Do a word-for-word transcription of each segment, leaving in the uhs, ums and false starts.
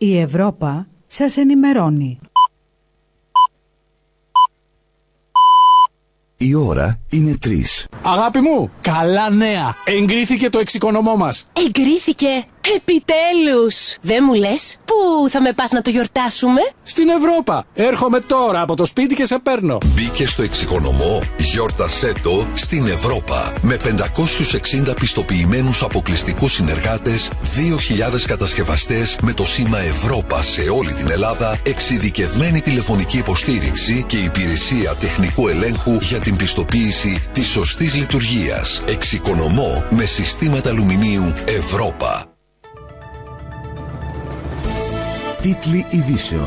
Η Ευρώπα σας ενημερώνει. Η ώρα είναι τρεις. Αγάπη μου, καλά νέα. Εγκρίθηκε το εξοικονομώ μας. Εγκρίθηκε. Επιτέλους. Δεν μου λες, πού θα με πας να το γιορτάσουμε? Στην Ευρώπα. Έρχομαι τώρα από το σπίτι και σε παίρνω. Μπήκε στο εξοικονομώ, γιόρτασέ το στην Ευρώπα. Με πεντακόσιους εξήντα πιστοποιημένους αποκλειστικούς συνεργάτες, δύο χιλιάδες κατασκευαστές με το σήμα Ευρώπα σε όλη την Ελλάδα, εξειδικευμένη τηλεφωνική υποστήριξη και υπηρεσία τεχνικού ελέγχου για την πιστοποίηση της σωστής λειτουργίας. Εξοικονομώ με συστήματα αλουμινίου Ευρώπα. Τίτλοι ειδήσεων.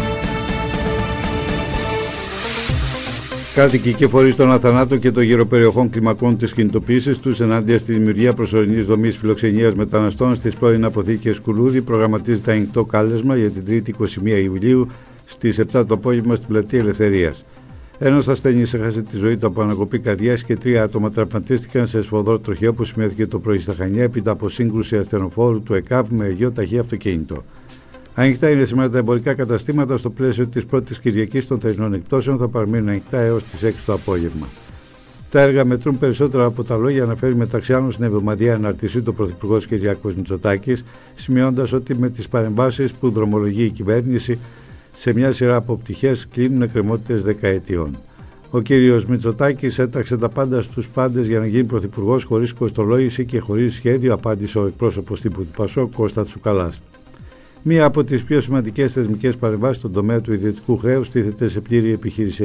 Κάτοικοι και φορείς των αθανάτων και των γυροπεριοχών κλιμακών της κινητοποίησης τους ενάντια στη δημιουργία προσωρινής δομής φιλοξενίας μεταναστών στις πρώην αποθήκες Κουλούδη προγραμματίζεται ανοιχτό κάλεσμα για την Τρίτη είκοσι μία Ιουλίου στις επτά το απόγευμα στην Πλατεία Ελευθερίας. Ένας ασθενής έχασε τη ζωή του από ανακοπή καρδιάς και τρία άτομα τραυματίστηκαν σε σφοδρό τροχαίο που σημειώθηκε το πρωί στα Χανιά έπειτα από σύγκρουση ασθενοφόρου του ΕΚΑΒ με αιγαίο ταχύ αυτοκίνητο. Ανοιχτά είναι σήμερα τα εμπορικά καταστήματα στο πλαίσιο της πρώτης Κυριακής των θερινών εκτόσεων θα παραμείνουν ανοιχτά έως τις έξι το απόγευμα. Τα έργα μετρούν περισσότερα από τα λόγια, αναφέρει μεταξύ άλλων στην εβδομαδιαία αναρτησή του Πρωθυπουργός Κυριάκος Μητσοτάκης, σημειώντας ότι με τις παρεμβάσεις που δρομολογεί η κυβέρνηση σε μια σειρά από πτυχές κλείνουν εκκρεμότητες δεκαετιών. Ο κύριος Μητσοτάκης έταξε τα πάντα στους πάντες για να γίνει πρωθυπουργός χωρίς κοστολόγηση και χωρίς σχέδιο, απάντησε ο εκπρόσωπος τύπου του ΠΑΣΟΚ Κώστα Τσουκαλάς. Μία από τις πιο σημαντικές θεσμικές παρεμβάσεις στον τομέα του ιδιωτικού χρέους τίθεται σε πλήρη επιχείρηση